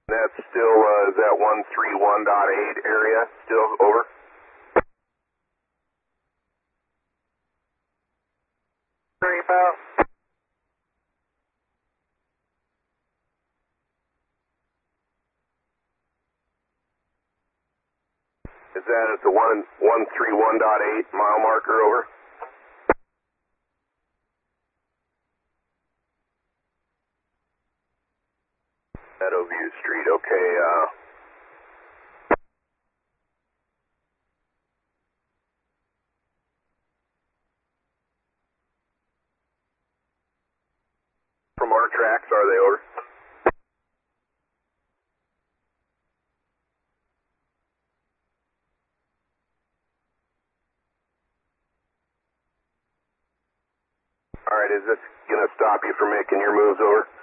That's still, is that 131.8 area still over? About. Is that at the 131.8 mile marker over? Meadowview Street, okay, from our tracks, are they over? Alright, is this gonna stop you from making your moves over?